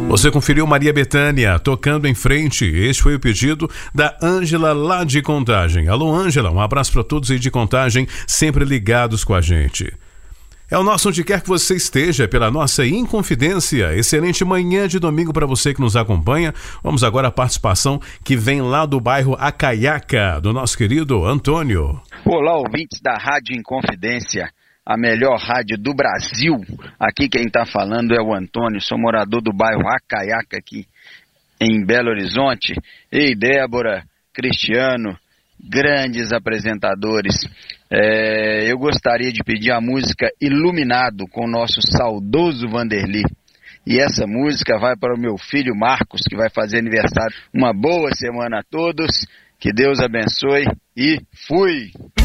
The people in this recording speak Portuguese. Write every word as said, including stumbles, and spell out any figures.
Você conferiu Maria Bethânia, Tocando em Frente. Este foi o pedido da Ângela, lá de Contagem. Alô, Ângela, um abraço para todos aí de Contagem, sempre ligados com a gente. É o nosso Onde Quer Que Você Esteja, pela nossa Inconfidência. Excelente manhã de domingo para você que nos acompanha. Vamos agora à participação que vem lá do bairro Acaiaca, do nosso querido Antônio. Olá, ouvintes da Rádio Inconfidência, a melhor rádio do Brasil. Aqui quem está falando é o Antônio, sou morador do bairro Acaiaca aqui em Belo Horizonte. Ei, Débora, Cristiano, grandes apresentadores. É, eu gostaria de pedir a música Iluminado com o nosso saudoso Vanderly. E essa música vai para o meu filho Marcos, que vai fazer aniversário. Uma boa semana a todos, que Deus abençoe e fui!